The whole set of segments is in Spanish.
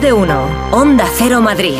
de uno. Onda Cero Madrid.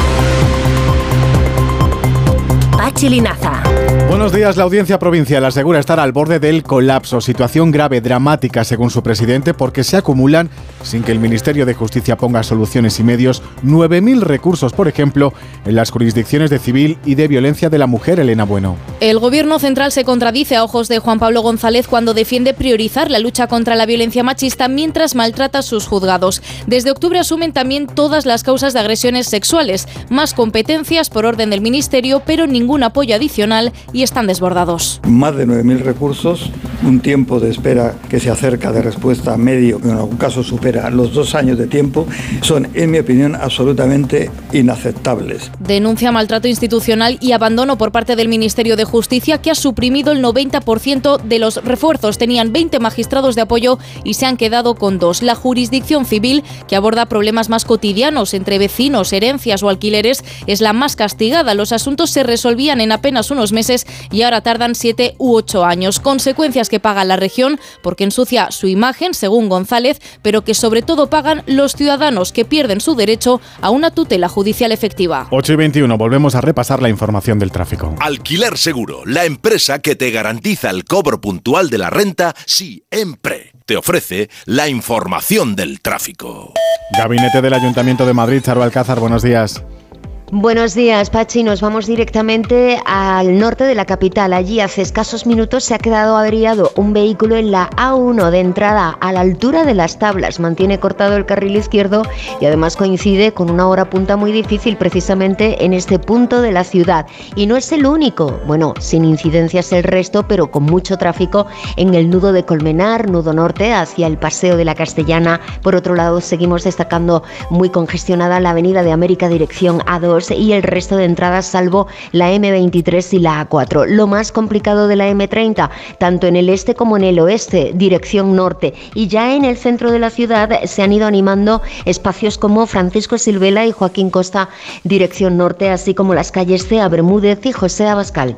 Pachi Linaza. Buenos días. La Audiencia Provincial asegura estar al borde del colapso. Situación grave, dramática, según su presidente, porque se acumulan, sin que el Ministerio de Justicia ponga soluciones y medios, 9.000 recursos, por ejemplo, en las jurisdicciones de civil y de violencia de la mujer. Elena Bueno. El Gobierno central se contradice a ojos de Juan Pablo González cuando defiende priorizar la lucha contra la violencia machista mientras maltrata sus juzgados. Desde octubre asumen también todas las causas de agresiones sexuales, más competencias por orden del Ministerio, pero ningún apoyo adicional y están desbordados. Más de 9.000 recursos, un tiempo de espera que se acerca de respuesta medio, que en algún caso supera los 2 años de tiempo, son, en mi opinión, absolutamente inaceptables. Denuncia maltrato institucional y abandono por parte del Ministerio de Justicia, que ha suprimido el 90% de los refuerzos. Tenían 20 magistrados de apoyo y se han quedado con 2. La jurisdicción civil, que aborda problemas más cotidianos entre vecinos, herencias o alquileres, es la más castigada. Los asuntos se resolvían en apenas unos meses y ahora tardan 7 u 8 años. Consecuencias que paga la región porque ensucia su imagen, según González, pero que sobre todo pagan los ciudadanos, que pierden su derecho a una tutela judicial efectiva. 8:21, volvemos a repasar la información del tráfico. Alquiler Seguro, la empresa que te garantiza el cobro puntual de la renta siempre. Te ofrece la información del tráfico. Gabinete del Ayuntamiento de Madrid, Charo Alcázar, buenos días. Buenos días, Pachi. Nos vamos directamente al norte de la capital. Allí hace escasos minutos se ha quedado averiado un vehículo en la A1 de entrada a la altura de Las Tablas. Mantiene cortado el carril izquierdo y además coincide con una hora punta muy difícil precisamente en este punto de la ciudad. Y no es el único. Bueno, sin incidencias el resto, pero con mucho tráfico en el nudo de Colmenar, nudo norte, hacia el Paseo de la Castellana. Por otro lado, seguimos destacando muy congestionada la Avenida de América dirección A2 y el resto de entradas salvo la M23 y la A4. Lo más complicado de la M30, tanto en el este como en el oeste, dirección norte. Y ya en el centro de la ciudad se han ido animando espacios como Francisco Silvela y Joaquín Costa, dirección norte, así como las calles Cea Bermúdez y José Abascal.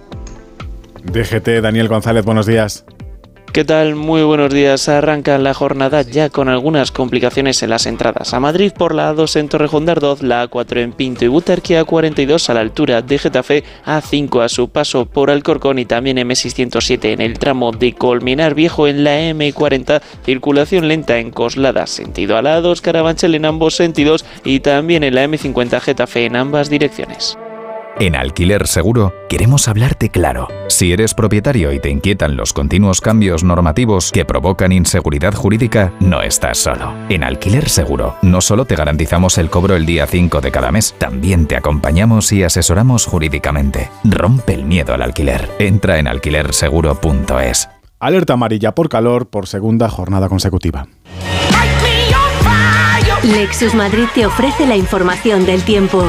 DGT, Daniel González, buenos días. ¿Qué tal? Muy buenos días. Arranca la jornada ya con algunas complicaciones en las entradas. A Madrid por la A2 en Torrejón de Ardoz, la A4 en Pinto y Butarque, A42 a la altura de Getafe, A5 a su paso por Alcorcón y también M607 en el tramo de Colmenar Viejo. En la M40, circulación lenta en Coslada, sentido a la A2, Carabanchel en ambos sentidos y también en la M50 Getafe en ambas direcciones. En Alquiler Seguro queremos hablarte claro. Si eres propietario y te inquietan los continuos cambios normativos que provocan inseguridad jurídica, no estás solo. En Alquiler Seguro no solo te garantizamos el cobro el día 5 de cada mes, también te acompañamos y asesoramos jurídicamente. Rompe el miedo al alquiler. Entra en alquilerseguro.es. Alerta amarilla por calor por segunda jornada consecutiva. Lexus Madrid te ofrece la información del tiempo.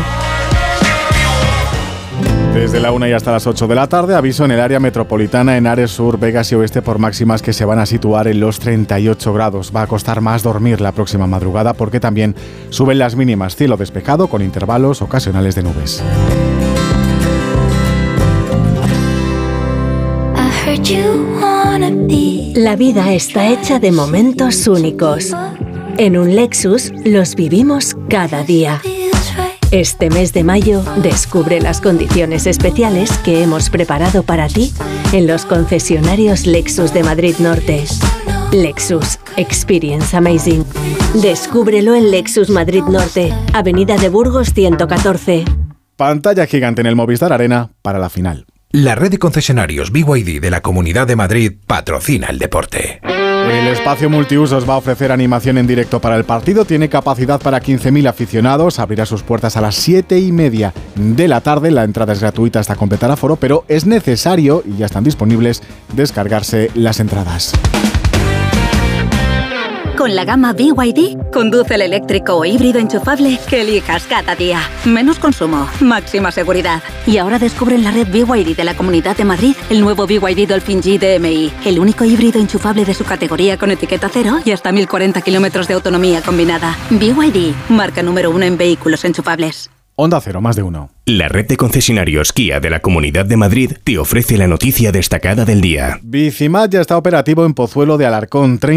Desde la 1 y hasta las 8 de la tarde, aviso en el área metropolitana, en Ares Sur, Vegas y Oeste por máximas que se van a situar en los 38 grados. Va a costar más dormir la próxima madrugada porque también suben las mínimas. Cielo despejado con intervalos ocasionales de nubes. La vida está hecha de momentos únicos. En un Lexus los vivimos cada día. Este mes de mayo, descubre las condiciones especiales que hemos preparado para ti en los concesionarios Lexus de Madrid Norte. Lexus. Experience Amazing. Descúbrelo en Lexus Madrid Norte, Avenida de Burgos 114. Pantalla gigante en el Movistar Arena para la final. La red de concesionarios BYD de la Comunidad de Madrid patrocina el deporte. El espacio multiusos va a ofrecer animación en directo para el partido. Tiene capacidad para 15.000 aficionados. Abrirá sus puertas a las 7:30 de la tarde. La entrada es gratuita hasta completar aforo, pero es necesario, y ya están disponibles, descargarse las entradas. Con la gama BYD, conduce el eléctrico o híbrido enchufable que elijas cada día. Menos consumo, máxima seguridad. Y ahora descubre en la red BYD de la Comunidad de Madrid el nuevo BYD Dolphin G DMI, el único híbrido enchufable de su categoría con etiqueta cero y hasta 1040 kilómetros de autonomía combinada. BYD, marca número 1 en vehículos enchufables. Onda Cero, más de uno. La red de concesionarios Kia de la Comunidad de Madrid te ofrece la noticia destacada del día. Bicimat ya está operativo en Pozuelo de Alarcón.